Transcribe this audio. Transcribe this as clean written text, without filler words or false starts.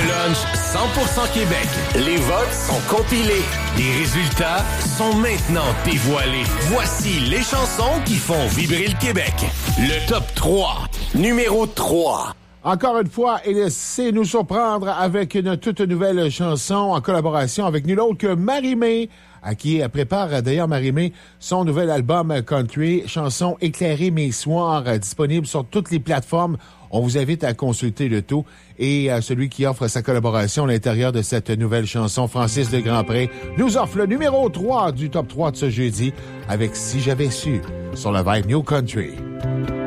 lunch 100% Québec. Les votes sont compilés. Les résultats sont maintenant dévoilés. Voici les chansons qui font vibrer le Québec. Le top 3. Numéro 3. Encore une fois, et laissez nous surprendre avec une toute nouvelle chanson en collaboration avec nul autre que Marie-Mé, à qui prépare d'ailleurs Marie-Mé son nouvel album country, chanson Éclairer mes soirs, disponible sur toutes les plateformes. On vous invite à consulter le tout. Et celui qui offre sa collaboration à l'intérieur de cette nouvelle chanson, Francis de Grandpré, nous offre le numéro 3 du top 3 de ce jeudi avec Si j'avais su sur la Vibe New Country.